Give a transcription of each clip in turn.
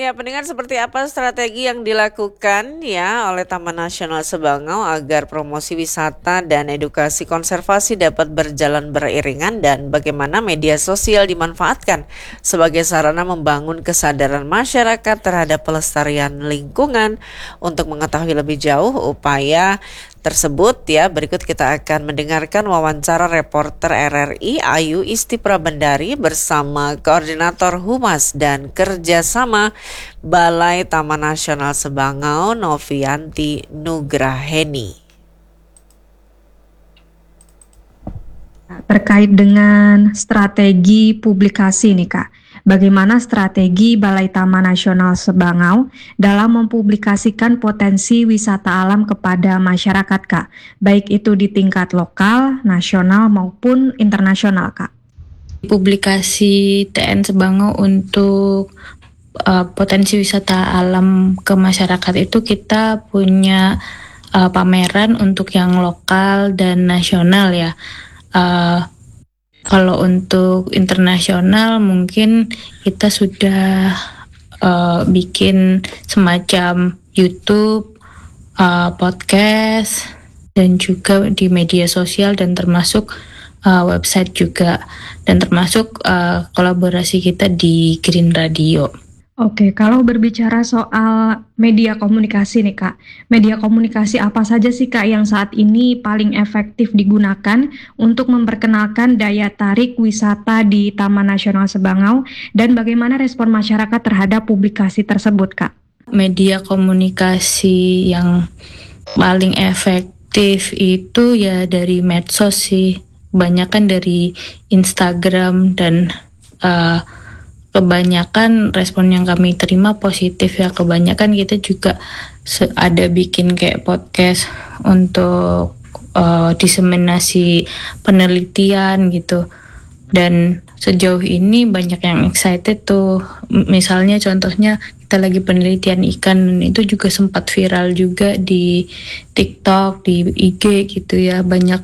Ya, pendengar, seperti apa strategi yang dilakukan ya oleh Taman Nasional Sebangau agar promosi wisata dan edukasi konservasi dapat berjalan beriringan, dan bagaimana media sosial dimanfaatkan sebagai sarana membangun kesadaran masyarakat terhadap pelestarian lingkungan. Untuk mengetahui lebih jauh upaya tersebut ya, berikut kita akan mendengarkan wawancara reporter RRI Ayu Istiprabandari bersama Koordinator Humas dan Kerjasama Balai Taman Nasional Sebangau, Novianti Nugraheni. Terkait dengan strategi publikasi nih Kak, bagaimana strategi Balai Taman Nasional Sebangau dalam mempublikasikan potensi wisata alam kepada masyarakat Kak, baik itu di tingkat lokal, nasional maupun internasional Kak? Publikasi TN Sebangau untuk potensi wisata alam ke masyarakat itu kita punya pameran untuk yang lokal dan nasional ya. Kalau untuk internasional mungkin kita sudah bikin semacam YouTube, podcast, dan juga di media sosial, dan termasuk website juga, dan termasuk kolaborasi kita di Green Radio. Oke, kalau berbicara soal media komunikasi nih Kak, media komunikasi apa saja sih Kak yang saat ini paling efektif digunakan untuk memperkenalkan daya tarik wisata di Taman Nasional Sebangau, dan bagaimana respon masyarakat terhadap publikasi tersebut Kak? Media komunikasi yang paling efektif itu ya dari medsos sih, kebanyakan dari Instagram, dan kebanyakan respon yang kami terima positif ya. Kebanyakan kita juga ada bikin kayak podcast untuk diseminasi penelitian gitu, dan sejauh ini banyak yang excited tuh. Misalnya contohnya kita lagi penelitian ikan, itu juga sempat viral juga di TikTok, di IG gitu ya. Banyak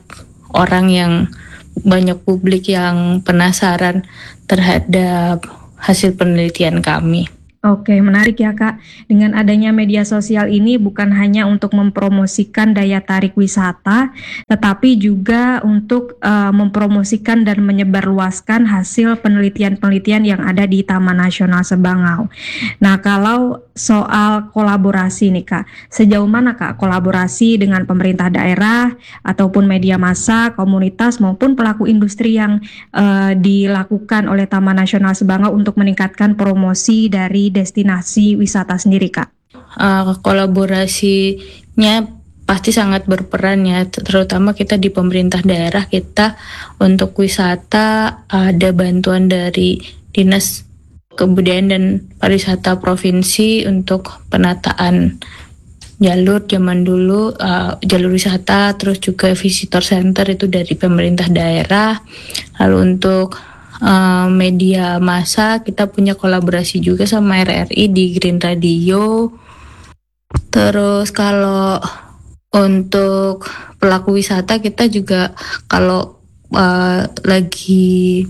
publik yang penasaran terhadap hasil penelitian kami. Oke, menarik ya Kak. Dengan adanya media sosial ini bukan hanya untuk mempromosikan daya tarik wisata, tetapi juga untuk mempromosikan dan menyebarluaskan hasil penelitian-penelitian yang ada di Taman Nasional Sebangau. Nah, kalau soal kolaborasi nih Kak, sejauh mana Kak kolaborasi dengan pemerintah daerah ataupun media massa, komunitas maupun pelaku industri yang dilakukan oleh Taman Nasional Sebangau untuk meningkatkan promosi dari destinasi wisata sendiri Kak? Kolaborasinya pasti sangat berperan ya, terutama kita di pemerintah daerah. Kita untuk wisata ada bantuan dari Dinas Kebudayaan dan Pariwisata Provinsi untuk penataan jalur zaman dulu, jalur wisata, terus juga visitor center itu dari pemerintah daerah. Lalu untuk media massa kita punya kolaborasi juga sama RRI di Green Radio. Terus kalau untuk pelaku wisata kita juga kalau lagi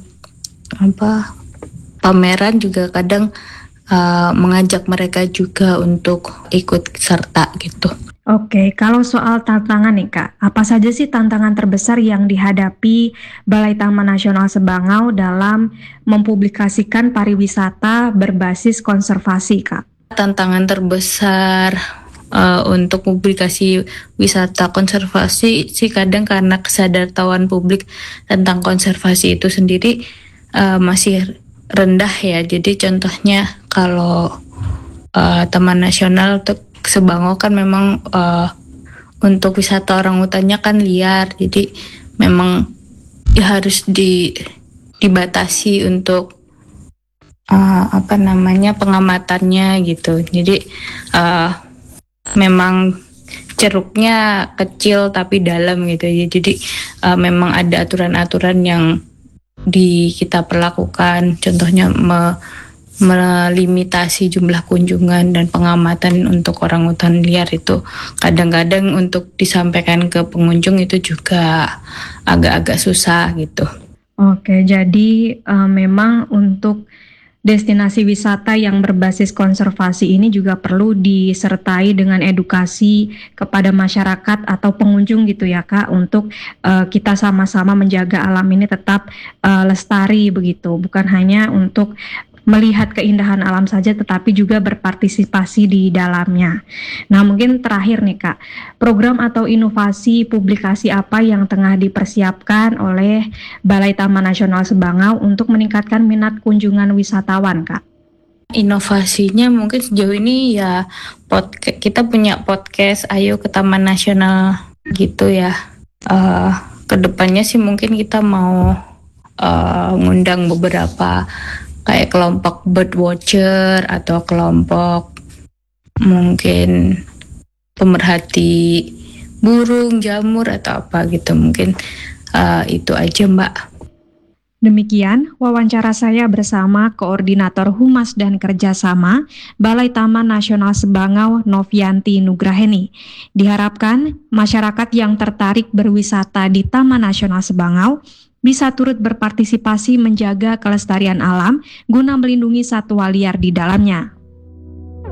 pameran juga kadang mengajak mereka juga untuk ikut serta gitu. Oke, kalau soal tantangan nih Kak, apa saja sih tantangan terbesar yang dihadapi Balai Taman Nasional Sebangau dalam mempublikasikan pariwisata berbasis konservasi Kak? Tantangan terbesar untuk publikasi wisata konservasi sih kadang karena kesadartahuan publik tentang konservasi itu sendiri masih rendah ya. Jadi contohnya kalau Taman Nasional untuk Sebangau kan memang untuk wisata orangutannya kan liar, jadi memang harus dibatasi untuk pengamatannya gitu. Jadi memang ceruknya kecil tapi dalam gitu ya. Jadi memang ada aturan-aturan yang kita perlakukan, contohnya melimitasi jumlah kunjungan dan pengamatan untuk orangutan liar. Itu kadang-kadang untuk disampaikan ke pengunjung itu juga agak-agak susah gitu. Oke, jadi memang untuk Destinasi wisata yang berbasis konservasi ini juga perlu disertai dengan edukasi kepada masyarakat atau pengunjung gitu ya Kak, untuk kita sama-sama menjaga alam ini tetap lestari begitu, bukan hanya untuk melihat keindahan alam saja tetapi juga berpartisipasi di dalamnya. Nah, mungkin terakhir nih Kak, program atau inovasi publikasi apa yang tengah dipersiapkan oleh Balai Taman Nasional Sebangau untuk meningkatkan minat kunjungan wisatawan Kak? Inovasinya mungkin sejauh ini ya kita punya podcast Ayo ke Taman Nasional gitu ya. Kedepannya sih mungkin kita mau ngundang beberapa kayak kelompok bird watcher atau kelompok mungkin pemerhati burung, jamur atau apa gitu, mungkin itu aja Mbak. Demikian wawancara saya bersama Koordinator Humas dan Kerjasama Balai Taman Nasional Sebangau Novianti Nugraheni. Diharapkan masyarakat yang tertarik berwisata di Taman Nasional Sebangau bisa turut berpartisipasi menjaga kelestarian alam guna melindungi satwa liar di dalamnya.